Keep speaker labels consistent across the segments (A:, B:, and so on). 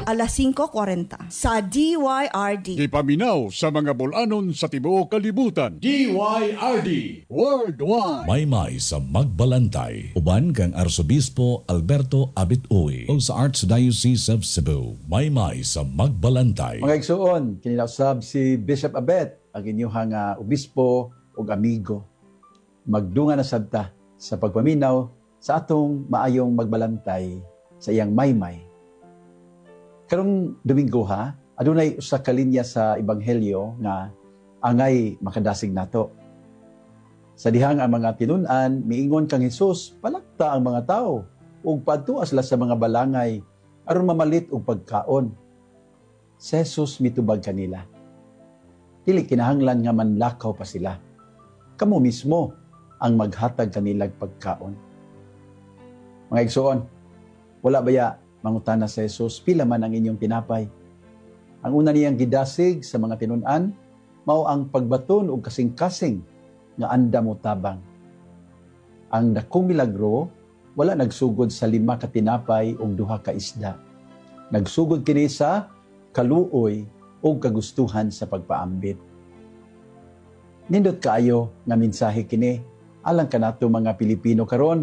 A: alas 5:40 sa DYRD.
B: Ipaminaw sa mga bulanon sa tibuok kalibutan. DYRD Worldwide.
C: Maymay sa Magbalantay. Uban kang Arsobispo Alberto Abit-Uy o sa Archdiocese of Cebu. Maymay sa Magbalantay.
D: Mga igsuon, kinilausab si Bishop Abet, ang inyuhang obispo o amigo. Magdunga na sabta sa pagpaminaw sa atong maayong magbalantay sa iyang maymay. Karong Domingo adunay usa ka linya sa ebanghelyo nga angay makadasig nato. Sa dihang ang mga tinun-an, miingon kang Hesus, palakta ang mga tao ug padtua sila sa mga balangay aron mamalit og pagkaon. Si Jesus mitubag kanila. Dili kinahanglan nga manlakaw pa sila. Kamo mismo ang maghatag kanilang pagkaon. Mga igsoon, wala baya mangutana sa Jesus, pila man ang inyong tinapay? Ang una niyang gidasig sa mga tinun-an, mao ang pagbaton og kasing-kasing nga anda mo tabang. Ang dakong milagro, wala nagsugod sa 5 ka tinapay o 2 ka isda. Nagsugod kini sa kaluoy o kagustuhan sa pagpaambit. Nindot kaayo nga mensahe kini alang kanato mga Pilipino karon.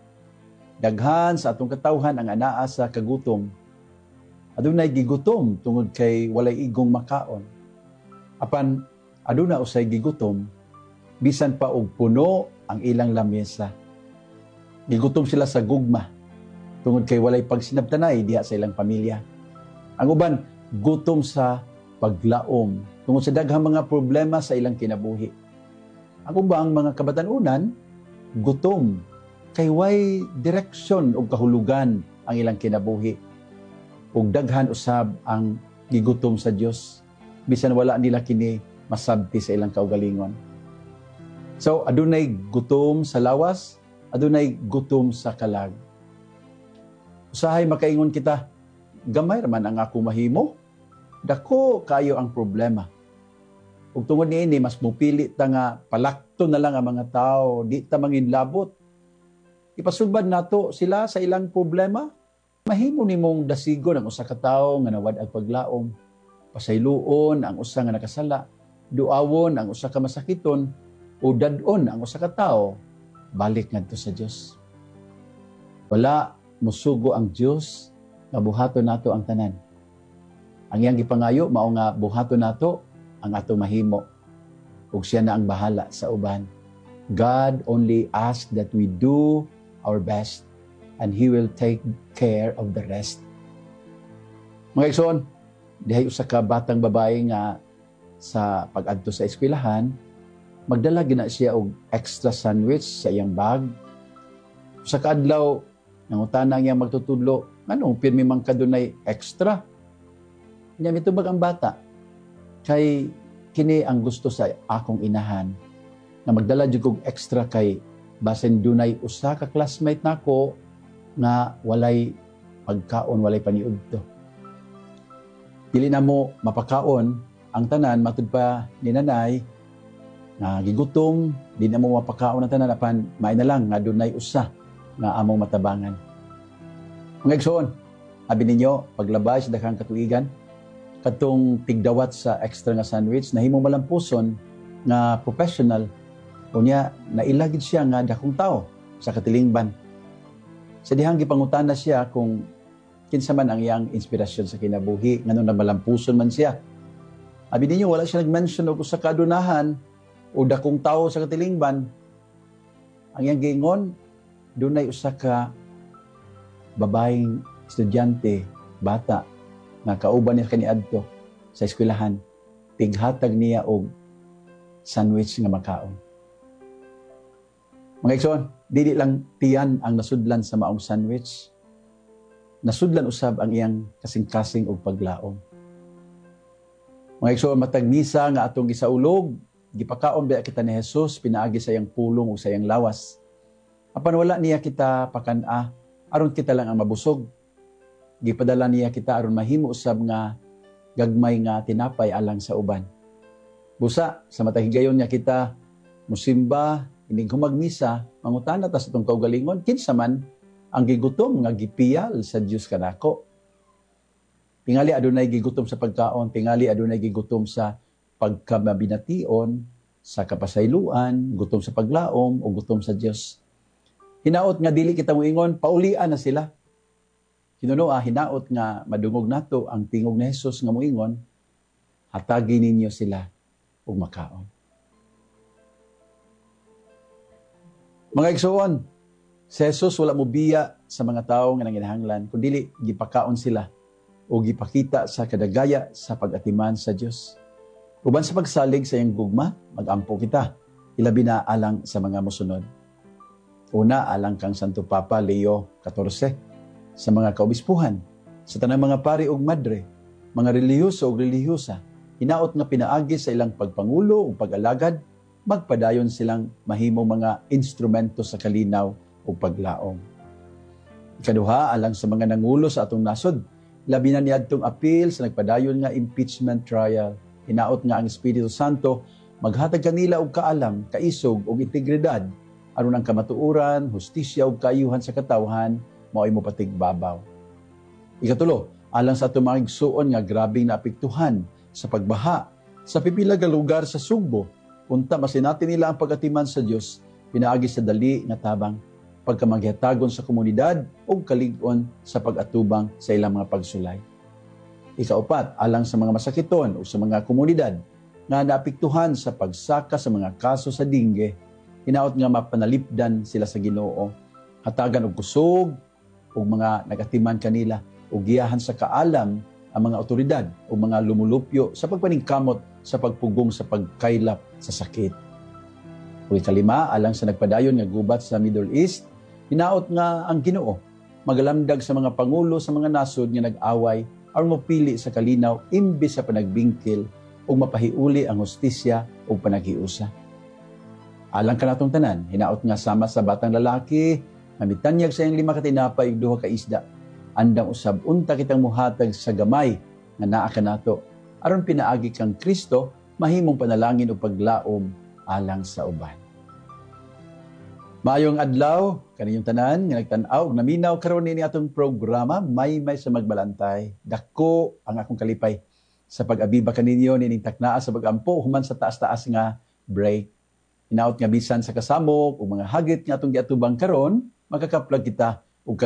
D: Daghan sa atong katawhan ang anaa sa kagutom. Adunay gigutom tungod kay walay igong makaon. Apan aduna usay gigutom bisan pa og puno ang ilang lamesa. Gigutom sila sa gugma tungod kay walay pagsinabtanay diha sa ilang pamilya. Ang uban gutom sa paglaom tungod sa daghang mga problema sa ilang kinabuhi. Ang ubang mga kabatanunan gutom kay way direksyon o kahulugan ang ilang kinabuhi. Ug daghan usab ang gigutom sa Dios bisan wala nila kini masabti sa ilang kaugalingon. So adunay gutom sa lawas, adunay gutom sa kalag. Usahay makaingon kita, gamay raman ang ako mahimo, dako kayo ang problema. Ug tungod niini mas mupili ta nga palakton na lang ang mga tao, di ta manginlabot. Ipasubad nato sila sa ilang problema. Mahimo nimong dasigon ang usa ka tawo nga nawad ag paglaom, pasayloon ang usa nga nakasala, duawon ang usa ka masakiton, o dadon ang usa ka tawo balik ngadto sa Dios. Wala musugo ang Dios nga buhaton nato ang tanan. Ang iyang gipangayo mao nga buhaton nato ang atong mahimo ug siya na ang bahala sa uban. God only asks that we do our best and He will take care of the rest. Mga igsoon, dihay usa ka batang babae nga sa pag-adto sa eskwelahan, magdala gina siya og extra sandwich sa iyang bag. Sa kaadlaw, nangutana niya magtutudlo, anong pirmi man kadunay extra? Niya mitubag ang bata. Kay kini ang gusto sa akong inahan na magdala jud og extra kay basen dunay usa ka classmate nako nga walay pagkaon, walay paniudto. Dili na mo mapakaon ang tanan matud pa ni nanay nga gigutom, di na mo mapakaon ang tanan apan may na lang nga dunay usa nga among matabangan. Mga igsoon, abi ninyo paglabay sa daghang katuigan katong tigdawat sa extra nga sandwich nahimong malampuson nga professional unya nailagid siya nga dakong tao sa katilingban. Sa dihang gipangutana siya kung kinsa man ang iyang inspirasyon sa kinabuhi nganong namalampuson man siya. Abi ninyo wala siya nag-mention og usa ka adunahan o dakong tao sa katilingban. Ang iyang giingon dunay usa ka babaeng estudyante, bata nga kauban niya kaniadto sa eskwelahan, tighatag niya og sandwich nga makaon. Mga igsoon, dili lang tiyan ang nasudlan sa maong sandwich. Nasudlan usab ang iyang kasing-kasing og paglaom. Mga igsoon, matag misa nga atong gisaulog, gipakaon ba kita ni Jesus, pinaagi sa iyang pulong o sa iyang lawas. Apan wala niya kita pakana, aron kita lang ang mabusog. Gipadala niya kita aron mahimo usab nga gagmay nga tinapay alang sa uban. Busa sa matahigayon niya kita musimba, inig humagmisa, mangutana ta sa itong kaugalingon, kinsa man ang gigutom nga gipiyal sa Dios kanako. Tingali adunay gigutom sa pagkaon, tingali adunay gigutom sa pagkamabination, sa kapasayloan, gutom sa paglaom o gutom sa Dios. Hinaot nga dili kita moingon, paulian na sila. Hinaot nga madungog nato ang tingog ni Jesus nga moingon, hatagi ninyo sila og makaon. Mga igsoon, si Jesus wala mo biya sa mga tawo nga nanginahanglan, kundi gipakaon sila o gipakita sa kadagaya sa pag-atiman sa Dios. Uban sa pagsalig sa iyang gugma, mag-ampo kita, ilabi na alang sa mga musunod. Una, alang kang Santo Papa Leo XIV, sa mga kaobispuhan, sa tanang mga pari ug madre, mga relihiyoso ug relihiyosa, hinaot nga pinaagi sa ilang pagpangulo ug pag-alagad, magpadayon silang mahimong mga instrumento sa kalinaw ug paglaom. Ikaduha, alang sa mga nangulo sa atong nasod, labi na niadtong appeal sa nagpadayon nga impeachment trial. Hinaot nga ang Espiritu Santo, maghatag kanila og kaalam, kaisog ug integridad, aron ang kamatuoran, hustisya ug kaayuhan sa katawhan mao'y mopatigbabaw. Ikatulo, alang sa atong mga igsuon nga grabing naapektuhan sa pagbaha sa pipila ka lugar sa Sugbo, unta masinati nila ang pag-atiman sa Dios, pinaagi sa dali nga tabang pagkamaghatagon sa komunidad ug kalig-on sa pag-atubang sa ilang mga pagsulay. Ikaupat, alang sa mga masakiton o sa mga komunidad nga naapektuhan sa pagsaka sa mga kaso sa dingge, hinaot nga mapanalipdan sila sa Ginoo, hatagan og kusog o mga nagatiman kanila o giyahan sa kaalam ang mga otoridad o mga lumulupyo sa pagpaningkamot sa pagpugong sa pagkaylap sa sakit. O ikalima, alang sa nagpadayon nga gubat sa Middle East, hinaot nga ang Ginoo magalamdag sa mga pangulo sa mga nasod nga nag-away aron mopili sa kalinaw imbis sa panagbingkil o mapahiuli ang hustisya o panaghiusa. Alang kanatong tanan, hinaot nga sama sa batang lalaki, mamitanyag sa iyang 5 ka tinapay ug 2 ka isda. Andang usab unta kitang muhatag sa gamay nga naa kanato aron pinaagi kang Kristo mahimong panalangin o paglaom alang sa uban. Maayong adlaw kaninyong tanan nga nagtan-aw ug naminaw karon ni atong programa May sa Magbalantay. Dako ang akong kalipay sa pag-abiba kaninyo nining taknaa sa pag-ampo human sa taas-taas nga break. Hinaot nga bisan sa kasamok o mga hagit nga atong giatubang karon, makakaplag kita